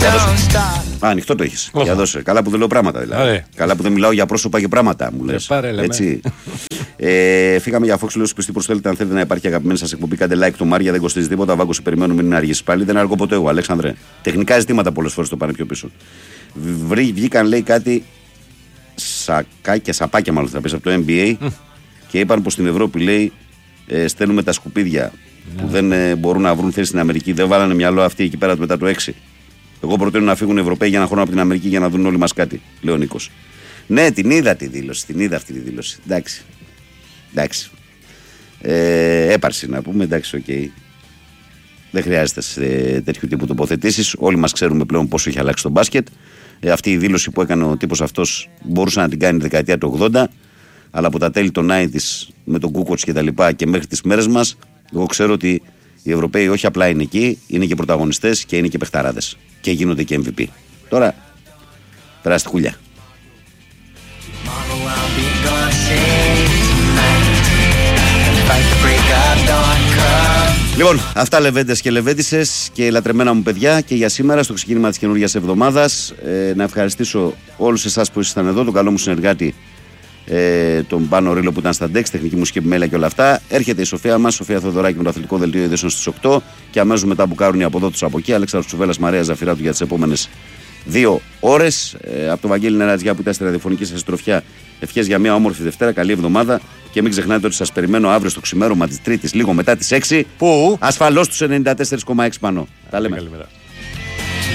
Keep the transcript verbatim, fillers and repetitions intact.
Α, ανοιχτό το έχεις. Για δώσε. Καλά που δεν λέω πράγματα δηλαδή. Άρα. Καλά που δεν μιλάω για πρόσωπα και πράγματα μου λες. Έτσι. ε, φύγαμε για Fox, λέω στους πιστοί θέλετε. Αν θέλετε να υπάρχει αγαπημένη σας εκπομπή, κάντε like το Μάρια, δεν κοστίζει τίποτα. Βάγκο, σε περιμένουμε, μην αργήσει πάλι. Δεν αργώ ποτέ εγώ, Αλέξανδρε. Τεχνικά ζητήματα πολλές φορές το πάνε πιο πίσω. Βγήκαν, λέει, κάτι σακάκια, σαπάκια μάλλον θα πεις από το N B A mm. και είπαν πως στην Ευρώπη, λέει, ε, στέλνουμε τα σκουπίδια yeah. που δεν ε, μπορούν να βρουν θέση στην Αμερική. Δεν βάλανε μυαλό αυτοί εκεί πέρα μετά το έξι. Εγώ προτείνω να φύγουν οι Ευρωπαίοι για ένα χρόνο από την Αμερική για να δουν όλοι μας κάτι, λέει ο Νίκος. Ναι, την είδα τη δήλωση, την είδα αυτή τη δήλωση. Εντάξει. Εντάξει. Ε, έπαρση να πούμε, εντάξει, οκ. Okay. Δεν χρειάζεται σε τέτοιου τύπου τοποθετήσεις. Όλοι μας ξέρουμε πλέον πόσο έχει αλλάξει το μπάσκετ. Ε, αυτή η δήλωση που έκανε ο τύπος αυτός μπορούσε να την κάνει δεκαετία του ογδόντα, αλλά από τα τέλη των ενενήντα με τον Κούκοτς και τα λοιπά και μέχρι τις μέρες μας, εγώ ξέρω ότι οι Ευρωπαίοι όχι απλά είναι εκεί, είναι και πρωταγωνιστές και είναι και παιχταράδες. Και γίνονται και εμ βι πι. Τώρα, περάστε χουλιά. Λοιπόν, αυτά λεβέντες και λεβέντισες και λατρεμένα μου παιδιά και για σήμερα στο ξεκίνημα της καινούργιας εβδομάδας. Ε, να ευχαριστήσω όλους εσάς που ήσασταν εδώ, τον καλό μου συνεργάτη ε, τον Πάνο Ρήλο που ήταν στα ντεξ, τεχνική μουσική επιμέλεια και όλα αυτά. Έρχεται η Σοφία μας, Σοφία Θεοδωράκη με το αθλητικό δελτίο ειδήσεων στις οκτώ και αμέσως μετά που κάνουν οι από εδώ τους από εκεί. Αλέξανδρος Τσουβέλλας, Μαρία Ζαφυράτου για τις επόμενες δύο ώρες. Ε, από το Βαγγέλη Νερατζιά που ήταν στη ραδιοφωνική σας συντροφιά, ευχές για μια όμορφη Δευτέρα, καλή εβδομάδα και μην ξεχνάτε ότι σας περιμένω αύριο στο ξημέρωμα της Τρίτης, λίγο μετά τις έξι. Πού? Ασφαλώς τους ενενήντα τέσσερα κόμμα έξι πάνω. Τα λέμε.